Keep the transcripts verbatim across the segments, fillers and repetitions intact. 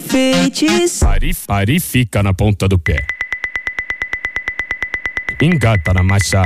enfeites. Pare, pare e fica na ponta do pé. Engata na marcha.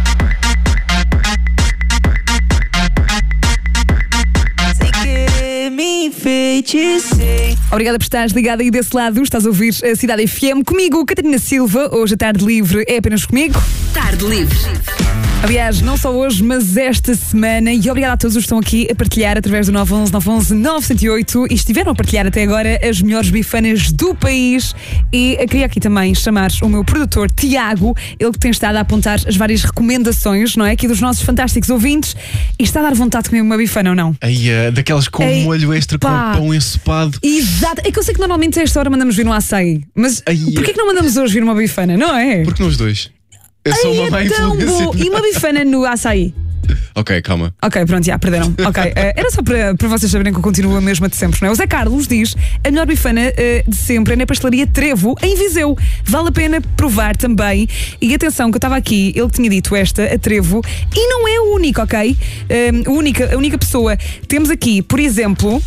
Sem querer me enfeitecei. Obrigada por estares ligada aí desse lado. Estás a ouvir a Cidade F M comigo, Catarina Silva. Hoje a tarde livre é apenas comigo. Tarde livre. Aliás, não só hoje, mas esta semana. E obrigada a todos os que estão aqui a partilhar através do nove um um, nove um um, nove zero oito e estiveram a partilhar até agora as melhores bifanas do país. E eu queria aqui também chamar o meu produtor Tiago, ele que tem estado a apontar as várias recomendações, não é? Aqui dos nossos fantásticos ouvintes. E está a dar vontade de comer uma bifana ou não? Aí, uh, daquelas com Ei, molho extra, pá. com pão ensopado. Exato. É que eu sei que normalmente a esta hora mandamos vir um açaí. Mas Ai, porquê que não mandamos hoje vir uma bifana, não é? Porque não os dois? Eu sou uma má Ai, é tão influência. bom. E uma bifana no açaí? Ok, calma. Ok, pronto, já, perderam. Ok, uh, era só para, para vocês saberem que eu continuo a mesma de sempre, não é? O Zé Carlos diz: a melhor bifana uh, de sempre é na pastelaria Trevo, em Viseu. Vale a pena provar também. E atenção, que eu estava aqui, ele tinha dito esta, a Trevo, e não é a única, ok? Uh, a, única, a única pessoa. Temos aqui, por exemplo,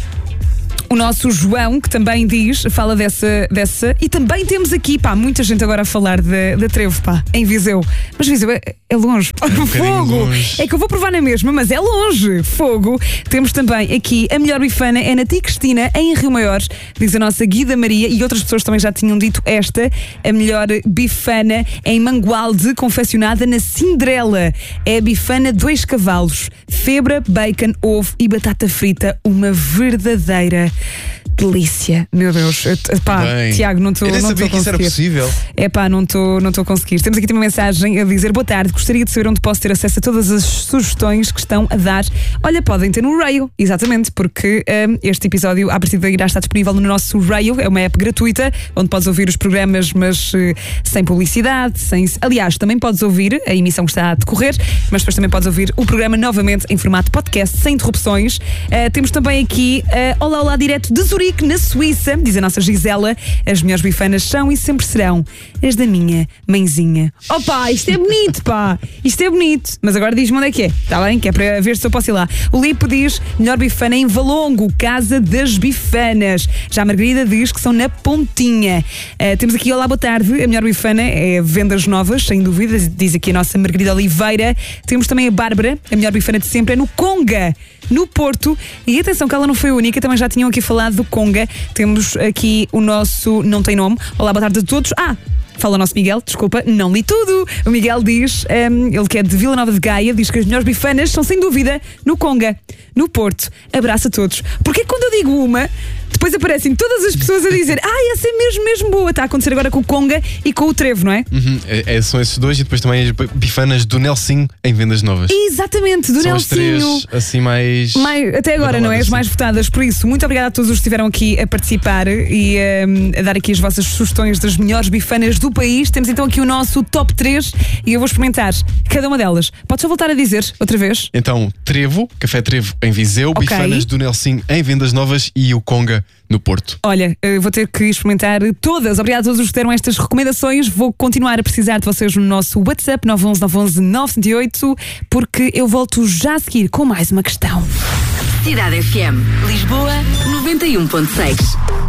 o nosso João, que também diz, fala dessa, dessa. E também temos aqui, pá, muita gente agora a falar da, da Trevo, pá, em Viseu. Mas Viseu é, é longe. É um Fogo! longe. É que eu vou provar na mesma, mas é longe. Fogo! Temos também aqui a melhor bifana é na Tia Cristina, em Rio Maior, diz a nossa Guida Maria, e outras pessoas também já tinham dito esta. A melhor bifana é em Mangualde, confeccionada na Cinderela. É a bifana dois cavalos, febra, bacon, ovo e batata frita. Uma verdadeira delícia, meu Deus. Eu, pá, Bem, Tiago, não estou eu nem a sabia que isso era conseguir. possível. É pá, não estou não estou a conseguir. Temos aqui também uma mensagem a dizer: boa tarde, gostaria de saber onde posso ter acesso a todas as sugestões que estão a dar. Olha, podem ter no Rail, exatamente, porque um, este episódio, a partir daí, irá estar disponível no nosso Rail. É uma app gratuita onde podes ouvir os programas, mas uh, sem publicidade, sem. Aliás, também podes ouvir a emissão que está a decorrer, mas depois também podes ouvir o programa novamente em formato podcast, sem interrupções. Uh, temos também aqui uh, Olá, Olá, direto de Zurique, na Suíça, diz a nossa Gisela: as melhores bifanas são e sempre serão as da minha mãezinha. Opa, isto é bonito, pá! Isto é bonito. Mas agora diz-me onde é que é, está bem? Que é para ver se eu posso ir lá. O Lipo diz: melhor bifana em Valongo, Casa das Bifanas. Já a Margarida diz que são na Pontinha. Uh, temos aqui, olá, boa tarde. A melhor bifana é vendas novas, sem dúvida, diz aqui a nossa Margarida Oliveira. Temos também a Bárbara: a melhor bifana de sempre é no Conga, no Porto. E atenção que ela não foi a única, também já tinham aqui falado do Conga. Temos aqui o nosso Não Tem Nome. Olá, boa tarde a todos. Ah! Fala o nosso Miguel, desculpa, não li tudo. O Miguel diz, um, ele que é de Vila Nova de Gaia, diz que as melhores bifanas são sem dúvida no Conga, no Porto. Abraço a todos. Porque quando eu digo uma, depois aparecem todas as pessoas a dizer: ah, essa é mesmo, mesmo boa. Está a acontecer agora com o Conga e com o Trevo, não é? Uhum, é, é, são esses dois, e depois também as bifanas do Nelsinho em vendas novas. Exatamente, do São Nelsinho. as três assim mais, mais até agora, não é? As badaladas, mais sim. votadas. Por isso, muito obrigada a todos os que estiveram aqui a participar e um, a dar aqui as vossas sugestões das melhores bifanas do país. Temos então aqui o nosso top três e eu vou experimentar cada uma delas. Podes só voltar a dizer outra vez? Então, Trevo, Café Trevo em Viseu, Ok. bifanas do Nelsinho em vendas novas e o Conga no Porto. Olha, eu vou ter que experimentar todas. Obrigada a todos os que deram estas recomendações. Vou continuar a precisar de vocês no nosso WhatsApp nove um um, nove um um, nove zero oito, porque eu volto já a seguir com mais uma questão. Cidade F M, Lisboa, noventa e um ponto seis.